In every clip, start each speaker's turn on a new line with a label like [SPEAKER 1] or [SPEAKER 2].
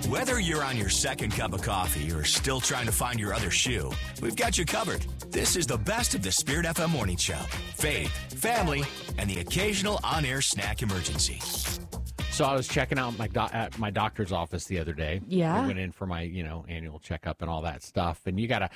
[SPEAKER 1] Whether you're on your second cup of coffee or still trying to find your other shoe, we've got you covered. This is the best of the Spirit FM Morning Show. Faith, family, and the occasional on-air snack emergency.
[SPEAKER 2] So I was checking out at my doctor's office the other day.
[SPEAKER 3] Yeah.
[SPEAKER 2] I went in for my, annual checkup and all that stuff. And you got to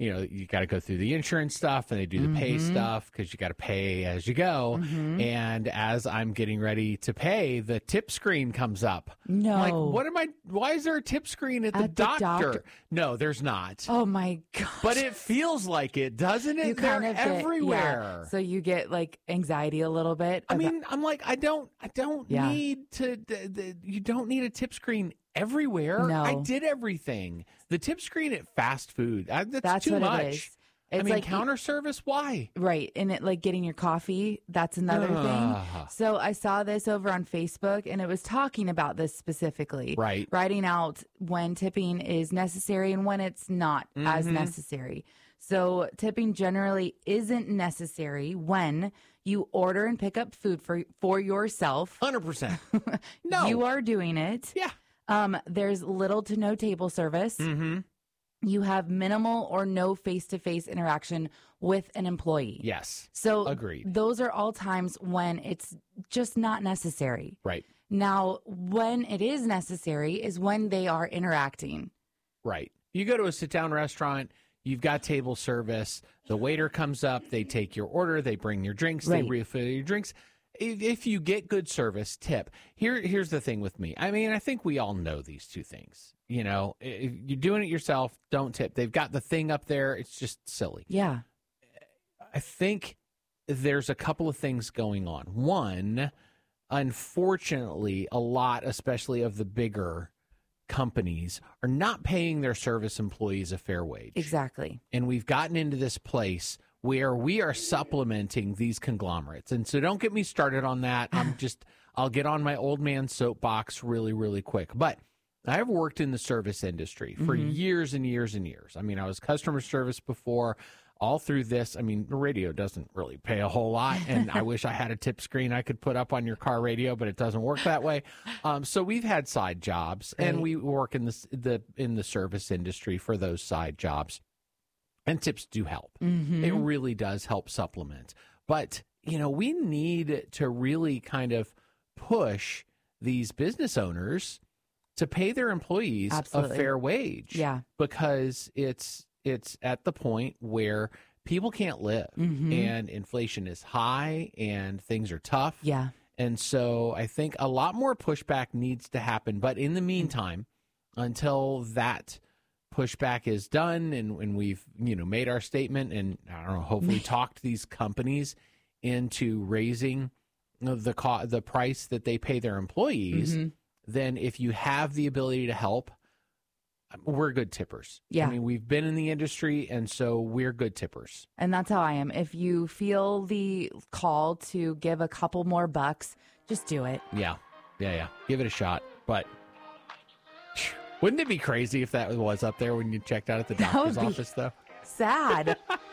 [SPEAKER 2] go through the insurance stuff, and they do the pay stuff because you got to pay as you go. And as I'm getting ready to pay, the tip screen comes up.
[SPEAKER 3] No.
[SPEAKER 2] I'm like, why is there a tip screen at the doctor? No, there's not.
[SPEAKER 3] Oh my God.
[SPEAKER 2] But it feels like it, doesn't it? They're everywhere.
[SPEAKER 3] Yeah. So you get like anxiety a little bit.
[SPEAKER 2] I mean, I'm like, I don't need to, you don't need a tip screen everywhere.
[SPEAKER 3] No.
[SPEAKER 2] I did everything. The tip screen at fast food, that's too
[SPEAKER 3] what
[SPEAKER 2] much.
[SPEAKER 3] It is. It's
[SPEAKER 2] like counter service. Why?
[SPEAKER 3] Right. And it like getting your coffee. That's another thing. So I saw this over on Facebook, and it was talking about this specifically.
[SPEAKER 2] Right.
[SPEAKER 3] Writing out when tipping is necessary and when it's not as necessary. So tipping generally isn't necessary when you order and pick up food for yourself.
[SPEAKER 2] 100%. No.
[SPEAKER 3] You are doing it.
[SPEAKER 2] Yeah.
[SPEAKER 3] There's little to no table service. You have minimal or no face-to-face interaction with an employee.
[SPEAKER 2] Yes.
[SPEAKER 3] So
[SPEAKER 2] agreed.
[SPEAKER 3] Those are all times when it's just not necessary.
[SPEAKER 2] Right.
[SPEAKER 3] Now, when it is necessary is when they are interacting.
[SPEAKER 2] Right. You go to a sit-down restaurant, you've got table service, the waiter comes up, they take your order, they bring your drinks, they refill your drinks. If you get good service, tip. Here's the thing with me. I mean, I think we all know these two things. If you're doing it yourself, don't tip. They've got the thing up there. It's just silly.
[SPEAKER 3] Yeah.
[SPEAKER 2] I think there's a couple of things going on. One, unfortunately, a lot, especially of the bigger companies, are not paying their service employees a fair wage.
[SPEAKER 3] Exactly.
[SPEAKER 2] And we've gotten into this place where we are supplementing these conglomerates. And so don't get me started on that. I'll get on my old man soapbox really, really quick. But I've worked in the service industry for years and years and years. I mean, I was customer service before, all through this. I mean, the radio doesn't really pay a whole lot, and I wish I had a tip screen I could put up on your car radio, but it doesn't work that way. So we've had side jobs, and we work in the service industry for those side jobs. And tips do help. It really does help supplement. But, we need to really kind of push these business owners to pay their employees a fair wage.
[SPEAKER 3] Yeah.
[SPEAKER 2] Because it's at the point where people can't live and inflation is high and things are tough.
[SPEAKER 3] Yeah.
[SPEAKER 2] And so I think a lot more pushback needs to happen. But in the meantime, until that pushback is done and we've made our statement and I don't know, hopefully talked these companies into raising the price that they pay their employees, then if you have the ability to help, we're good tippers.
[SPEAKER 3] Yeah.
[SPEAKER 2] I mean, we've been in the industry, and so we're good tippers.
[SPEAKER 3] And that's how I am. If you feel the call to give a couple more bucks, just do it.
[SPEAKER 2] Yeah. Give it a shot. But wouldn't it be crazy if that was up there when you checked out at the doctor's office, though?
[SPEAKER 3] Sad.